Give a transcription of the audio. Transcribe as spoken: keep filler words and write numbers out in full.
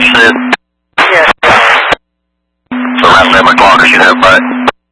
you said? Yeah. So around seven o'clock I should have back.